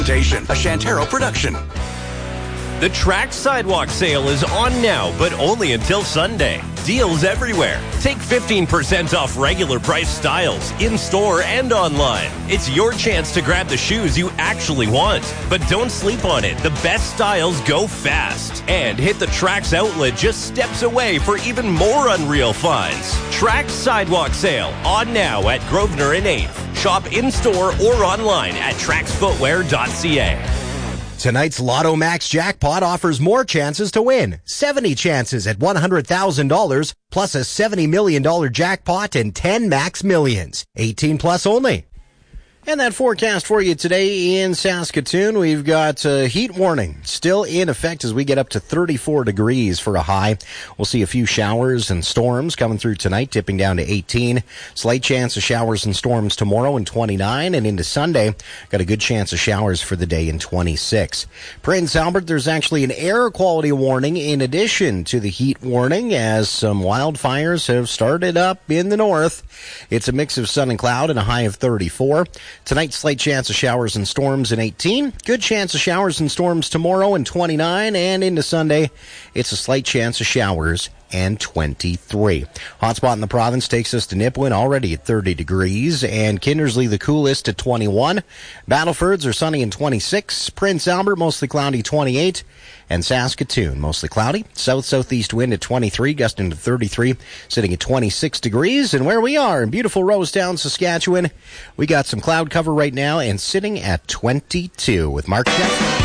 A Shantaro production. The Trax Sidewalk Sale is on now, but only until Sunday. Deals everywhere. Take 15% off regular price styles, in-store and online. It's your chance to grab the shoes you actually want. But don't sleep on it. The best styles go fast. And hit the Trax outlet just steps away for even more unreal finds. Trax Sidewalk Sale, on now at Grosvenor and 8th. Shop in-store or online at traxfootwear.ca. Tonight's Lotto Max Jackpot offers more chances to win. 70 chances at $100,000 plus a $70 million jackpot and 10 max millions. 18 plus only. And that forecast for you today in Saskatoon, we've got a heat warning still in effect as we get up to 34 degrees for a high. We'll see a few showers and storms coming through tonight, tipping down to 18. Slight chance of showers and storms tomorrow in 29, and into Sunday, got a good chance of showers for the day in 26. Prince Albert, there's actually an air quality warning in addition to the heat warning as some wildfires have started up in the north. It's a mix of sun and cloud and a high of 34. Tonight, slight chance of showers and storms in 18. Good chance of showers and storms tomorrow in 29. And into Sunday, it's a slight chance of showers and 23. Hotspot in the province takes us to Nipawin, already at 30 degrees. And Kindersley, the coolest, at 21. Battlefords are sunny and 26. Prince Albert, mostly cloudy, 28. And Saskatoon, mostly cloudy. South-southeast wind at 23, gusting to 33, sitting at 26 degrees. And where we are in beautiful Rosetown, Saskatchewan, we got some cloud cover right now and sitting at 22 with Mark Jackson.